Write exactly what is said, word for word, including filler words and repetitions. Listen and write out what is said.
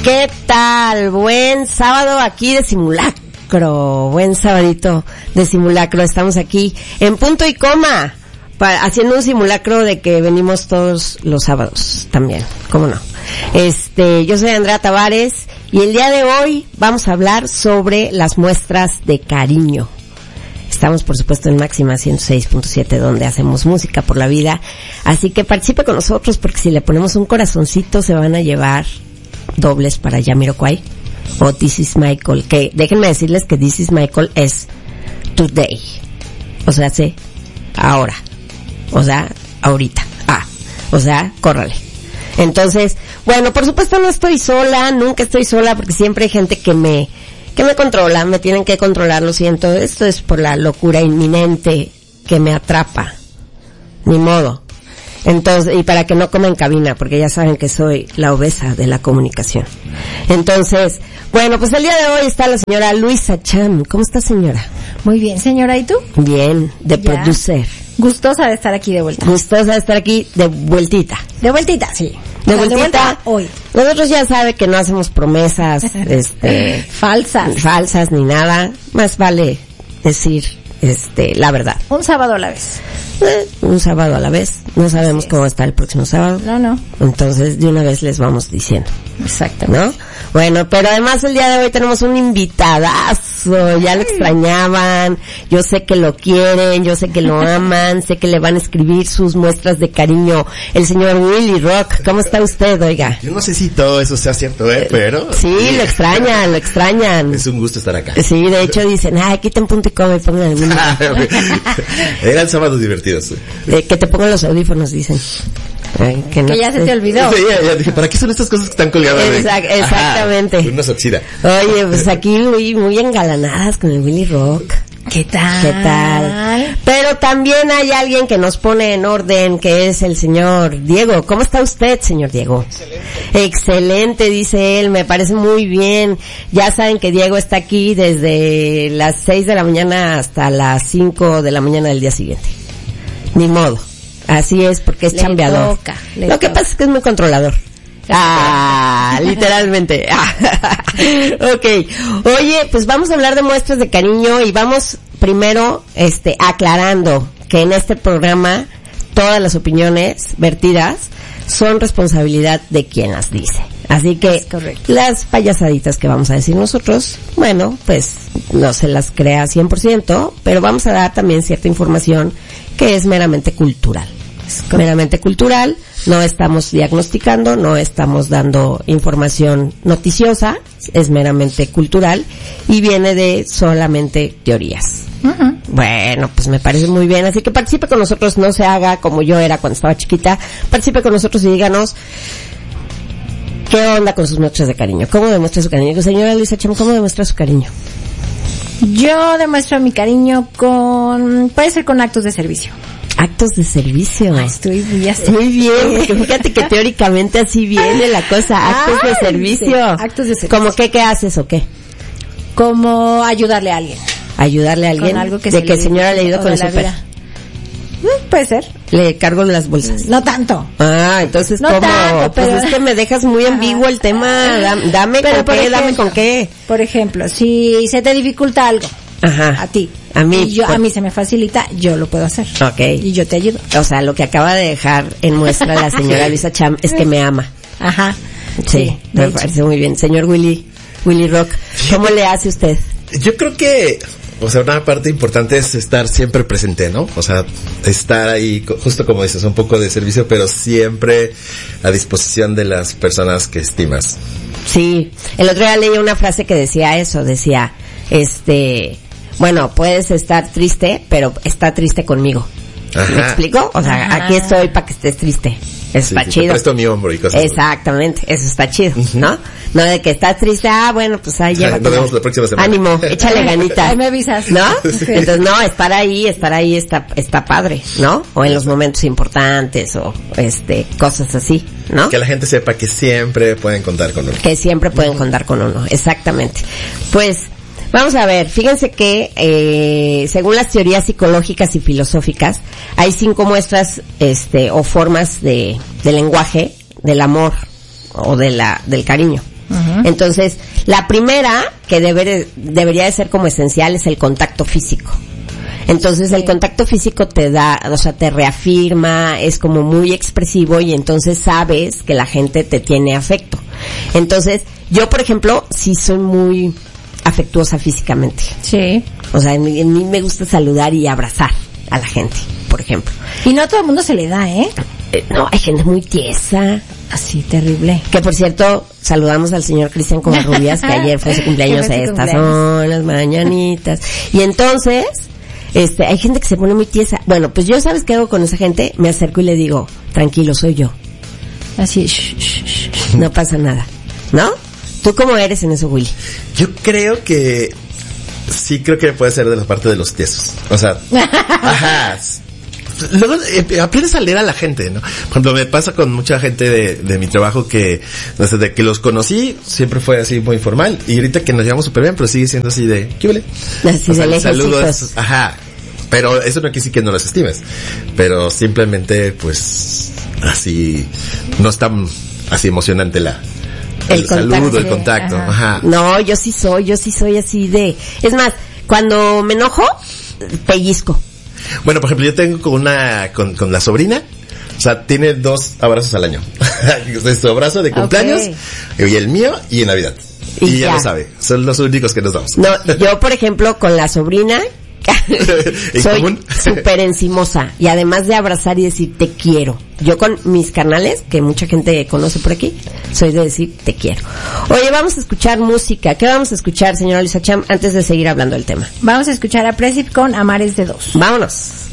¿Qué tal? Buen sábado aquí de simulacro. Buen sabadito de simulacro. Estamos aquí en punto y coma, para, haciendo un simulacro de que venimos todos los sábados también. ¿Cómo no? Este, yo soy Andrea Tavares y el día de hoy vamos a hablar sobre las muestras de cariño. Estamos, por supuesto, en Máxima ciento seis punto siete, donde hacemos música por la vida. Así que participe con nosotros, porque si le ponemos un corazoncito se van a llevar dobles para Jamiroquai o This is Michael, que déjenme decirles que This is Michael es today, o sea, sí, ahora, o sea, ahorita, ah, o sea, córrale. Entonces, bueno, por supuesto no estoy sola, nunca estoy sola, porque siempre hay gente que me que me controla, me tienen que controlar, lo siento, esto es por la locura inminente que me atrapa, ni modo. Entonces, y para que no coma en cabina, porque ya saben que soy la obesa de la comunicación. Entonces, bueno, pues el día de hoy está la señora Luisa Cham. ¿Cómo está, señora? Muy bien, señora, ¿y tú? Bien, de ya. Producer. Gustosa de estar aquí de vuelta. Gustosa de estar aquí de vueltita. De vueltita, sí. De vueltita, de vuelta hoy. Nosotros ya sabe que no hacemos promesas, este, falsas. Falsas ni nada. Más vale decir, este, la verdad. Un sábado a la vez. Eh, un sábado a la vez. No sabemos cómo está el próximo sábado. No, no. Entonces, de una vez les vamos diciendo. Exactamente. ¿No? Bueno, pero además el día de hoy tenemos un invitadazo. Ya lo extrañaban. Yo sé que lo quieren, yo sé que lo aman, sé que le van a escribir sus muestras de cariño. El señor Willy Rock. ¿Cómo está usted, oiga? Yo no sé si todo eso sea cierto, ¿eh? Pero... Sí, lo extrañan, lo extrañan. Es un gusto estar acá. Sí, de hecho dicen, ay, quiten punto y coma y pongan el Willy Rock. Eran sábados divertidos. Eh, que te pongan los audífonos, dicen. Ay, que, no, que ya se te olvidó. Sí, ya, ya dije, ¿para qué son estas cosas que están colgadas? Exact, exactamente. Ajá, uno se oxida. Oye, pues aquí muy, muy engalanadas con el Willy Rock. ¿Qué tal? ¿Qué tal? Pero también hay alguien que nos pone en orden, que es el señor Diego. ¿Cómo está usted, señor Diego? Excelente. Excelente, dice él, me parece muy bien. Ya saben que Diego está aquí desde las seis de la mañana hasta las cinco de la mañana del día siguiente. Ni modo. Así es, porque es le chambeador. Toca, Lo toca. que pasa es que es muy controlador. Ah, literalmente. Okay. Oye, pues vamos a hablar de muestras de cariño y vamos primero, este, aclarando que en este programa todas las opiniones vertidas son responsabilidad de quien las dice. Así que las payasaditas que vamos a decir nosotros, bueno, pues no se las crea cien por ciento, pero vamos a dar también cierta información que es meramente cultural. Es meramente cultural, no estamos diagnosticando, no estamos dando información noticiosa, es meramente cultural y viene de solamente teorías. Uh-huh. Bueno, pues me parece muy bien, así que participe con nosotros, no se haga como yo era cuando estaba chiquita, participe con nosotros y díganos ¿qué onda con sus muestras de cariño? ¿Cómo demuestra su cariño? Señora Luisa Cham, ¿cómo demuestra su cariño? Yo demuestro mi cariño con, puede ser con actos de servicio. Actos de servicio. Ay, estoy muy así. Muy bien, porque fíjate que teóricamente así viene la cosa, actos Ay, de servicio. Sí, actos de servicio. ¿Cómo qué, qué haces o qué? Como ayudarle a alguien. Ayudarle a alguien. Con algo que de se que el señor ha leído con el súper. Puede ser. Le cargo las bolsas. No tanto. Ah, entonces no ¿cómo? Tanto, pero... Pues es que me dejas muy ambiguo el tema. Dame, dame con qué, ejemplo, dame con qué. Por ejemplo, si se te dificulta algo. Ajá. A ti. A mí. Y yo, por... a mí se me facilita, yo lo puedo hacer. Okay. Y yo te ayudo. O sea, lo que acaba de dejar en muestra la señora Luisa Cham es que me ama. Ajá. Sí, sí me hecho. Parece muy bien. Señor Willy, Willy Rock, ¿cómo le hace usted? Yo creo que, o sea, una parte importante es estar siempre presente, ¿no? O sea, estar ahí, justo como dices, un poco de servicio, pero siempre a disposición de las personas que estimas. Sí, el otro día leí una frase que decía eso, decía, este, bueno, puedes estar triste, pero está triste conmigo. Ajá. ¿Me explico? O sea, Ajá. aquí estoy para que estés triste. Eso sí, está chido. Te presto mi hombro y cosas. Exactamente, eso está chido, ¿no? No de que estás triste, ah, bueno, pues ahí lleva. Nos vemos la próxima semana. Ánimo, échale ganitas. Ahí me avisas. ¿No? Sí. Entonces, no, estar ahí, estar ahí está, está padre, ¿no? O en los momentos importantes o, este, cosas así, ¿no? Que la gente sepa que siempre pueden contar con uno. Que siempre pueden contar con uno, exactamente. Pues, vamos a ver, fíjense que eh, según las teorías psicológicas y filosóficas, hay cinco muestras este o formas de, de lenguaje del amor o de la del cariño. Uh-huh. Uh-huh. Entonces, la primera que debe, debería de ser como esencial es el contacto físico. Entonces sí. El contacto físico te da, o sea, te reafirma, es como muy expresivo y entonces sabes que la gente te tiene afecto. Entonces, yo por ejemplo, sí soy muy afectuosa físicamente. Sí. O sea, a mí, a mí me gusta saludar y abrazar a la gente, por ejemplo. Y no a todo el mundo se le da, ¿eh? eh no, hay gente muy tiesa. Así, terrible. Que por cierto, saludamos al señor Cristian Covarrubias, que ayer fue su cumpleaños. Estas cumpleaños. Son las mañanitas. Y entonces... Este, hay gente que se pone muy tiesa. Bueno, pues yo, ¿sabes qué hago con esa gente? Me acerco y le digo, tranquilo, soy yo. Así, shh, shh, shh. No pasa nada, ¿no? ¿Tú cómo eres en eso, Willy? Yo creo que sí, creo que puede ser de la parte de los tiesos. O sea, ajá. Luego eh, aprendes a leer a la gente, ¿no? Por ejemplo, me pasa con mucha gente de, de mi trabajo que desde que los conocí siempre fue así muy informal y ahorita que nos llevamos súper bien, pero sigue siendo así de ¿qué vale? Así de lejos, saludos, ajá. Pero eso no quiere decir que no los estimes, pero simplemente pues así no es tan así emocionante la el, el saludo, el contacto, ajá. Ajá. No, yo sí soy, yo sí soy así de, es más, cuando me enojo pellizco. Bueno, por ejemplo, yo tengo con una, con, con la sobrina, o sea, tiene dos abrazos al año. Su abrazo de cumpleaños, okay. Y el mío, y en Navidad. Y, y ya lo sabe, son los únicos que nos damos. No, yo por ejemplo, con la sobrina, soy súper encimosa. Y además de abrazar y decir te quiero. Yo con mis canales, que mucha gente conoce por aquí, soy de decir te quiero. Oye, vamos a escuchar música. ¿Qué vamos a escuchar, señora Luisa Cham, antes de seguir hablando del tema? Vamos a escuchar a Presip con Amares de Dos. Vámonos.